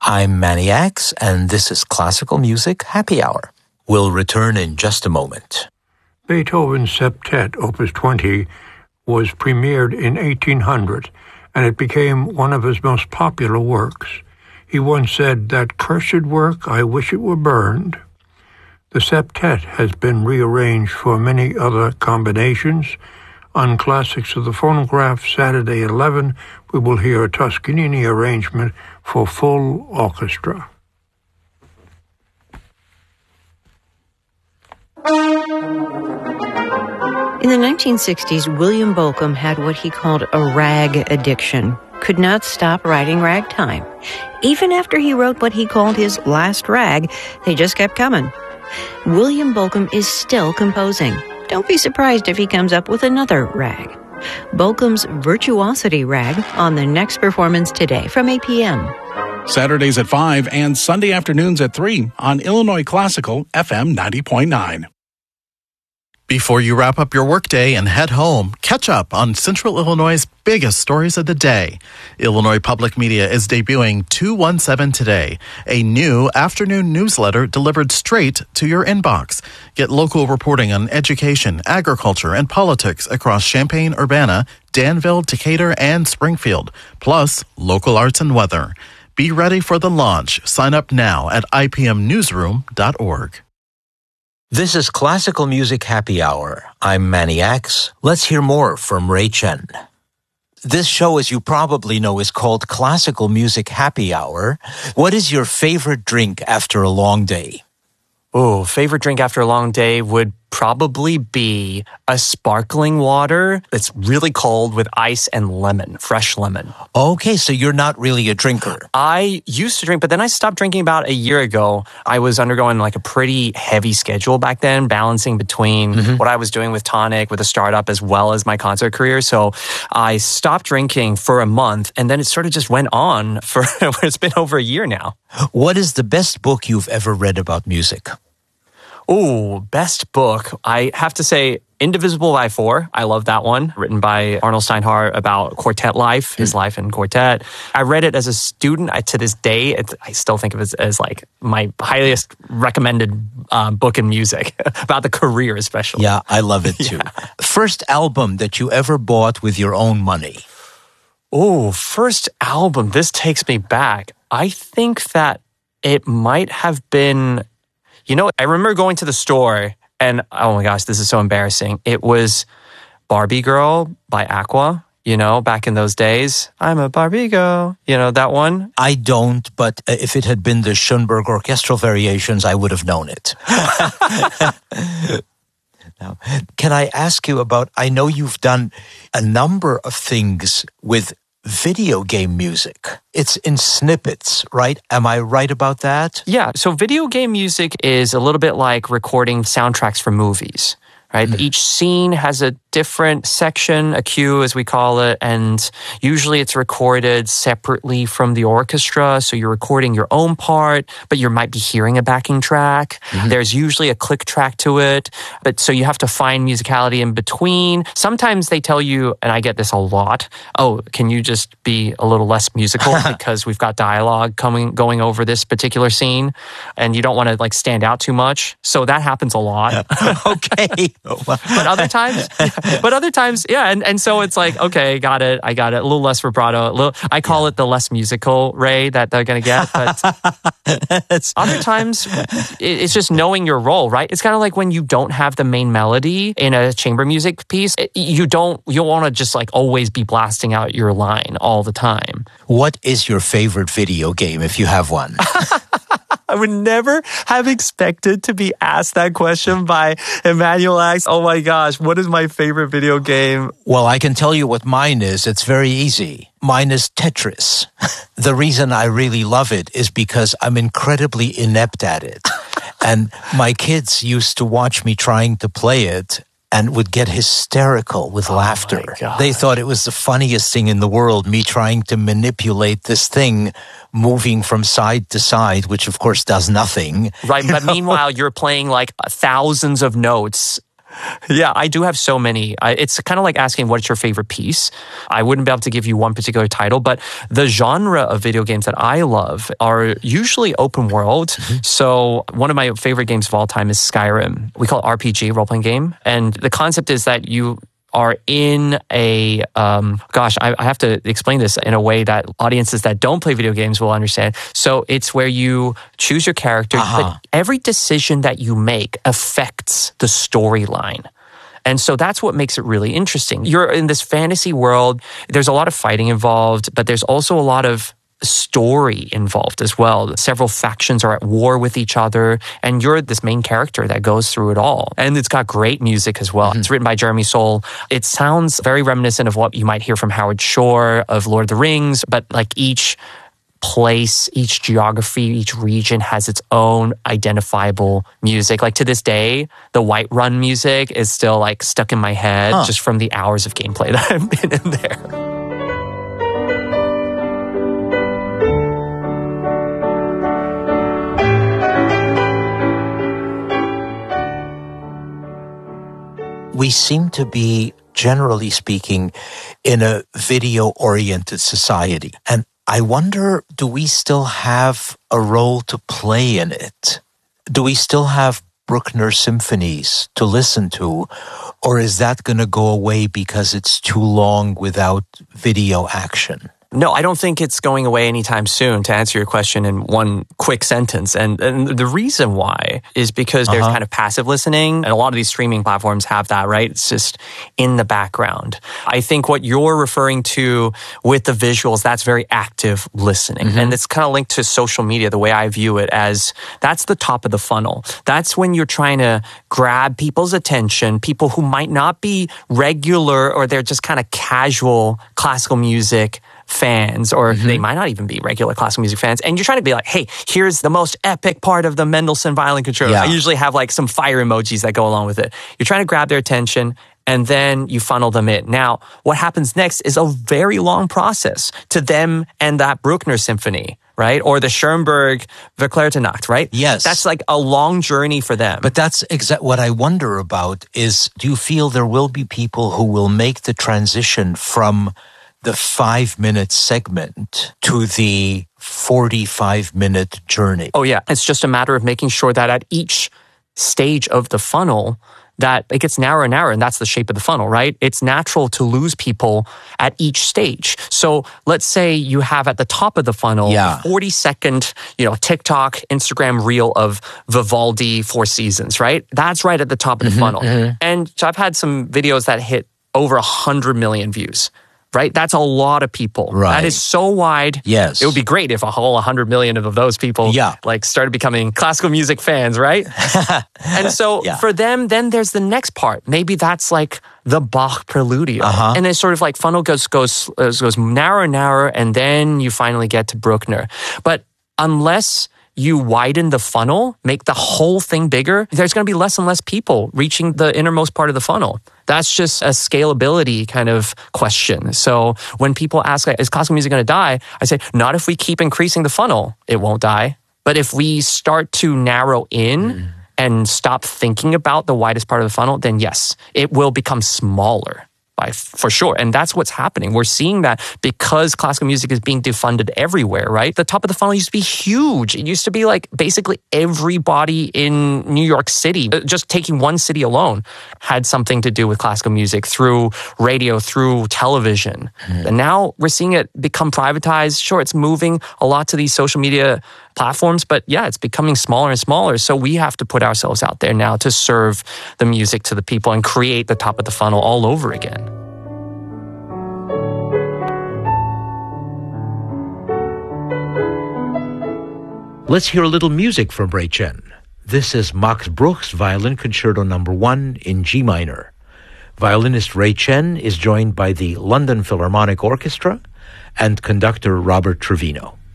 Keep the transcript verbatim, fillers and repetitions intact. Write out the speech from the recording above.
I'm Manny Axe, and this is Classical Music Happy Hour. We'll return in just a moment. Beethoven's Septet, Opus twenty, was premiered in eighteen hundred, and it became one of his most popular works. He once said, "That cursed work, I wish it were burned." The septet has been rearranged for many other combinations. On Classics of the Phonograph, Saturday at eleven, we will hear a Toscanini arrangement for full orchestra. In the nineteen sixties, William Bolcom had what he called a rag addiction. Could not stop writing ragtime. Even after he wrote what he called his last rag, they just kept coming. William Bolcom is still composing. Don't be surprised if he comes up with another rag. Bolcom's Virtuosity Rag on the next performance today from eight p.m. Saturdays at five and Sunday afternoons at three on Illinois Classical F M ninety point nine. Before you wrap up your workday and head home, catch up on Central Illinois' biggest stories of the day. Illinois Public Media is debuting two one seven Today, a new afternoon newsletter delivered straight to your inbox. Get local reporting on education, agriculture, and politics across Champaign-Urbana, Danville, Decatur, and Springfield, plus local arts and weather. Be ready for the launch. Sign up now at I P M newsroom dot org. This is Classical Music Happy Hour. I'm Manny Axe. Let's hear more from Ray Chen. This show, as you probably know, is called Classical Music Happy Hour. What is your favorite drink after a long day? Oh, favorite drink after a long day would probably be a sparkling water that's really cold with ice and lemon, fresh lemon. Okay, so you're not really a drinker. I used to drink, but then I stopped drinking about a year ago. I was undergoing like a pretty heavy schedule back then, balancing between mm-hmm. what I was doing with Tonic, with a startup, as well as my concert career. So I stopped drinking for a month, and then it sort of just went on for, it's been over a year now. What is the best book you've ever read about music? Oh, best book. I have to say Indivisible by Four. I love that one. Written by Arnold Steinhardt about quartet life, his mm. life in quartet. I read it as a student. I, to this day, it, I still think of it as, as like my highest recommended um, book in music, about the career especially. Yeah, I love it too. Yeah. First album that you ever bought with your own money? Oh, first album. This takes me back. I think that it might have been... You know, I remember going to the store and, oh my gosh, this is so embarrassing. It was Barbie Girl by Aqua, you know, back in those days. I'm a Barbie girl, you know, that one. I don't, but if it had been the Schoenberg Orchestral Variations, I would have known it. Now, can I ask you about, I know you've done a number of things with video game music. It's in snippets, right? Am I right about that? Yeah. So video game music is a little bit like recording soundtracks for movies, right? Mm. Each scene has a different section, a cue as we call it, and usually it's recorded separately from the orchestra. So you're recording your own part, but you might be hearing a backing track. Mm-hmm. There's usually a click track to it, but so you have to find musicality in between. Sometimes they tell you, and I get this a lot, oh, can you just be a little less musical because we've got dialogue coming going over this particular scene, and you don't want to like stand out too much. So that happens a lot. Okay. But other times, but other times, yeah, and, and so it's like, okay, got it, I got it. A little less vibrato. A little, I call yeah. it the less musical Ray that they're going to get. But other times, it's just knowing your role, right? It's kind of like when you don't have the main melody in a chamber music piece, you don't, you want to just like always be blasting out your line all the time. What is your favorite video game, if you have one? I would never have expected to be asked that question by Emmanuel Axe. Oh my gosh, what is my favorite video game? Well, I can tell you what mine is. It's very easy. Mine is Tetris. The reason I really love it is because I'm incredibly inept at it. And my kids used to watch me trying to play it and would get hysterical with oh laughter. They thought it was the funniest thing in the world, me trying to manipulate this thing moving from side to side, which of course does nothing. Right, but know? Meanwhile, you're playing like thousands of notes Yeah, I do have so many. I, it's kind of like asking what's your favorite piece. I wouldn't be able to give you one particular title, but the genre of video games that I love are usually open world. Mm-hmm. So one of my favorite games of all time is Skyrim. We call it R P G, role-playing game. And the concept is that you are in a, um, gosh, I, I have to explain this in a way that audiences that don't play video games will understand. So it's where you choose your character, uh-huh. but every decision that you make affects the storyline. And so that's what makes it really interesting. You're in this fantasy world. There's a lot of fighting involved, but there's also a lot of story involved as well. Several factions are at war with each other, and you're this main character that goes through it all. And it's got great music as well. Mm-hmm. It's written by Jeremy Soule. It sounds very reminiscent of what you might hear from Howard Shore of Lord of the Rings, but like each place, each geography, each region has its own identifiable music. Like to this day, the Whiterun music is still like stuck in my head huh. just from the hours of gameplay that I've been in there. We seem to be, generally speaking, in a video-oriented society. And I wonder, do we still have a role to play in it? Do we still have Bruckner symphonies to listen to? Or is that going to go away because it's too long without video action? No, I don't think it's going away anytime soon, to answer your question in one quick sentence. And, and the reason why is because there's uh-huh. kind of passive listening, and a lot of these streaming platforms have that, right? It's just in the background. I think what you're referring to with the visuals, that's very active listening. Mm-hmm. And it's kind of linked to social media, the way I view it, as that's the top of the funnel. That's when you're trying to grab people's attention, people who might not be regular or they're just kind of casual classical music fans, or mm-hmm. they might not even be regular classical music fans, and you're trying to be like, hey, here's the most epic part of the Mendelssohn violin concerto. Yeah. I usually have like some fire emojis that go along with it. You're trying to grab their attention, and then you funnel them in. Now, what happens next is a very long process to them and that Bruckner symphony, right? Or the Schoenberg Verklärte right? Yes. That's like a long journey for them. But that's exactly what I wonder about is, do you feel there will be people who will make the transition from the five-minute segment to the forty-five-minute journey? Oh, yeah. It's just a matter of making sure that at each stage of the funnel, that it gets narrower and narrower, and that's the shape of the funnel, right? It's natural to lose people at each stage. So let's say you have at the top of the funnel yeah. a forty-second, you know, TikTok, Instagram reel of Vivaldi Four Seasons, right? That's right at the top of the mm-hmm, funnel. Mm-hmm. And so I've had some videos that hit over one hundred million views. Right? That's a lot of people. Right. That is so wide. Yes. It would be great if a whole one hundred million of those people yeah. like started becoming classical music fans, right? And so yeah. for them, then there's the next part. Maybe that's like the Bach Preludio. Uh-huh. And then sort of like funnel goes, goes, goes narrower and narrower, and then you finally get to Bruckner. But unless you widen the funnel, make the whole thing bigger, there's going to be less and less people reaching the innermost part of the funnel. That's just a scalability kind of question. So when people ask, is classical music going to die? I say, not if we keep increasing the funnel, it won't die. But if we start to narrow in mm. and stop thinking about the widest part of the funnel, then yes, it will become smaller. By, for sure. And that's what's happening. We're seeing that because classical music is being defunded everywhere, right? The top of the funnel used to be huge. It used to be like basically everybody in New York City, just taking one city alone, had something to do with classical music through radio, through television. Mm. And now we're seeing it become privatized. Sure, it's moving a lot to these social media platforms, but yeah, it's becoming smaller and smaller. So we have to put ourselves out there now to serve the music to the people and create the top of the funnel all over again. Let's hear a little music from Ray Chen. This is Max Bruch's Violin Concerto Number One in G minor. Violinist Ray Chen is joined by the London Philharmonic Orchestra and conductor Robert Trevino.